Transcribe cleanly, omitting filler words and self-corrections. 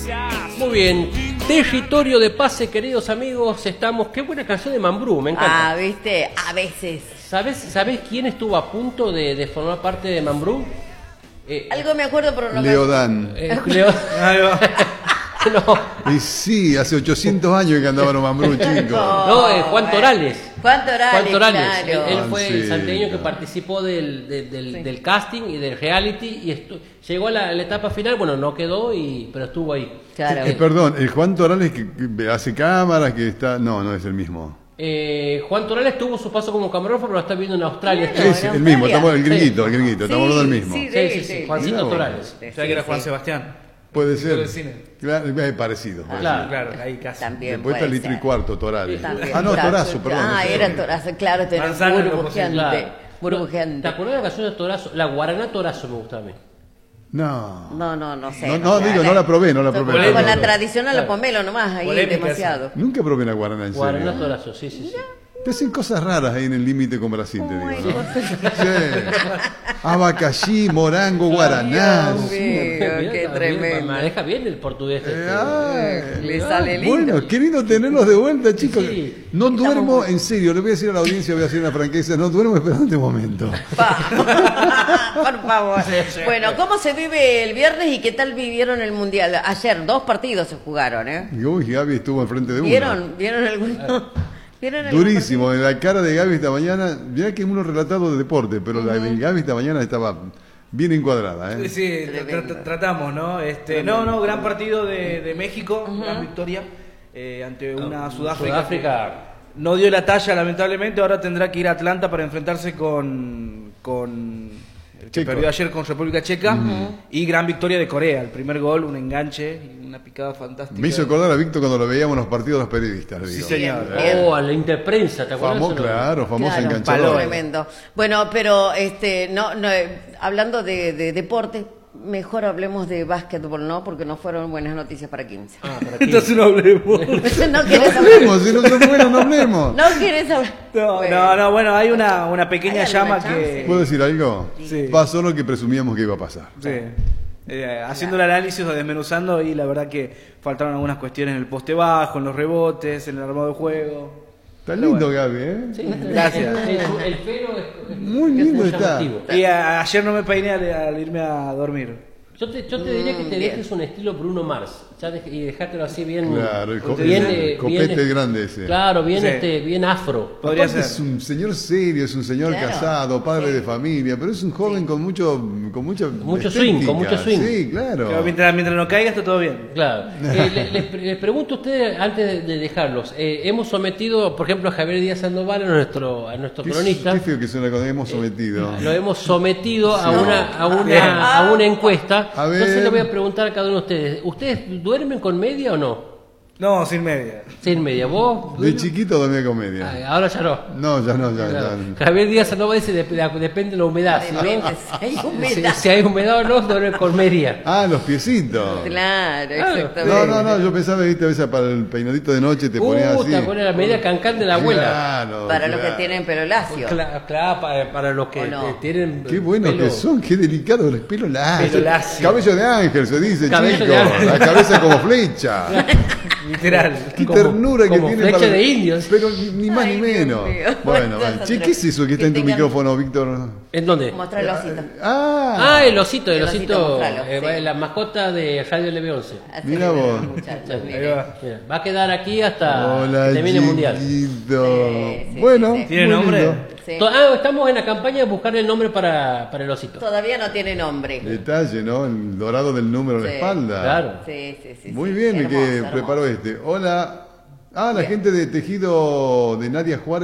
Muy bien, territorio de pase, queridos amigos, estamos... Qué buena canción de Mambrú, me encanta. Ah, viste, a veces. ¿Sabes quién estuvo a punto de formar parte de Mambrú? Algo me acuerdo, pero no me Leodán. No, Y sí, hace 800 años que andaban los Mambrú, chicos. Juan Torales. Juan Torales, claro. Él fue el Sí, santiagueño que claro. participó del casting y del reality y llegó a la etapa final, bueno, no quedó, pero estuvo ahí. Claro. Perdón, el Juan Torales que hace cámaras, que está... No es el mismo. Juan Torales tuvo su paso como camarógrafo, pero lo está viendo en Australia. Claro. Es en el mismo, Australia. el gringuito, estamos hablando del mismo. Sí, Juancito Mirá vos. Torales. O sea que era Juan Sebastián. Puede Actor de ser. cine. Claro, parecido. Claro. Claro, ahí casi. También Después está puede Litro y ser. Cuarto, Torales. También, Ah, no, claro. Torazo, perdón. Ah, ese era era. Torazo, claro, tenés Manzana lo burbujeante. Claro. Burbujeante. ¿Te acuerdas de la canción de Torazo? La Guaraná Torazo me gusta a mí. No. No sé. No, digo, no la probé. Con Polémica. la tradicional los pomelo nomás, ahí Polémica, demasiado. Nunca probé la guaraná en Guaraná serio. Torazo, sí. Te hacen cosas raras ahí en el límite con Brasil, te digo, Ay, ¿no? Sí. Abacaxi, morango, guaraná. Dios mío, qué tremendo. Maneja bien el portugués. Le sale lindo. Bueno, qué lindo tenerlos de vuelta, chicos. Sí. No Estamos duermo, muy- en serio, le voy a decir a la audiencia, voy a hacer una franqueza, no duermo esperando este momento. Por favor. Bueno, ¿cómo se vive el viernes y qué tal vivieron el Mundial? Ayer 2 partidos se jugaron, ¿eh? Y uy, Gaby estuvo enfrente de uno. ¿Vieron alguno? ¿Vieron algún Durísimo, en la cara de Gaby esta mañana, mirá que es uno relatado de deporte, pero la de Gaby esta mañana estaba bien encuadrada, ¿eh? Sí, Tremendo. tratamos, ¿no? Gran partido de México, gran victoria ante una Sudáfrica. Que no dio la talla, lamentablemente. Ahora tendrá que ir a Atlanta para enfrentarse con el que Checo. perdió ayer con República Checa. Y gran victoria de Corea. El primer gol, un enganche y una picada fantástica. Me hizo acordar a Víctor cuando lo veíamos en los partidos de los periodistas. Sí, digo. señor. Oh, a la interprensa, ¿te acuerdas? Famoso, claro, famoso Claro, enganchador. tremendo. Bueno, pero hablando de deporte, mejor hablemos de básquetbol, ¿no? Porque no fueron buenas noticias para 15. Entonces no hablemos. No No quieres hablar. hablemos, si no son buenos, no hablemos. No quieres hablar. Bueno, hay una pequeña ¿Hay llama alguna que... chance? ¿Puedo decir algo? Sí. Pasó lo que presumíamos que iba a pasar. Sí. Haciendo el análisis o desmenuzando, y la verdad que faltaron algunas cuestiones en el poste bajo, en los rebotes, en el armado de juego. Está lindo, Gaby, ¿eh? Sí, Gracias. El pelo es Muy lindo muy está. llamativo. Y ayer no me peiné al irme a dormir. Yo te diría que te bien. dejes un estilo Bruno Mars y dejártelo así bien. Claro, el bien, copete grande ese. Claro, bien, Sí. bien afro. Podría Aparte ser. es un señor serio, es un señor Claro. casado, padre de familia, pero es un joven con mucha Mucho swing, con mucho swing. Sí, claro. Pero mientras no caiga está todo bien. Claro. Les pregunto a ustedes, antes de dejarlos, hemos sometido, por ejemplo, a Javier Díaz Sandoval, a nuestro cronista. Qué feo que suena cuando hemos sometido. Lo hemos sometido a una encuesta. A ver. Entonces le voy a preguntar a cada uno de ustedes. ¿Ustedes duermen con media o no? No, sin media. Sin media. ¿Vos? De chiquito dormía comedia. Ay, ahora ya no. No, ya no, ya. Claro. Javier Díaz Sandoval dice depende de la humedad. ¿no? Depende, si hay humedad. Si hay humedad o no, duerme con media. Ah, los piecitos. Claro, exactamente. No, yo pensaba, viste, a veces para el peinadito de noche te ponías así. Te pones la media cancán de la abuela. Claro, Para los que claro. tienen pelo lacio. Claro, para los que ¿O no? tienen. Qué buenos pelo- que son, qué delicados los pelos lacios. Pelo lacio. Cabello de ángel, se dice, Cabello chico. de ángel. La cabeza como flecha. Literal. Qué Como- ternura que como tiene flecha para... de indios. Pero ni más Ay, ni Dios menos. mío. Bueno, Cosas che, ¿qué es eso que está que en tu tengan- micrófono, Víctor? ¿En dónde? Mostrar el osito. Ah, El osito, El osito, mostralo, sí. la mascota de Radio LB11. Así Mirá que, vos. muchachos, Ahí miren. va. Mira, va a quedar aquí hasta hola, que termine el mundial. chiquito. Sí, Bueno, sí. ¿Tiene muy nombre? lindo. Sí. Estamos en la campaña de buscar el nombre para el osito. Todavía no tiene nombre. Detalle, ¿no? El dorado del número en la Sí. espalda. Claro. Sí. Muy bien el que Hermoso, preparó hermoso. este. Hola. Ah, la Bien. gente de tejido de Nadia Juárez.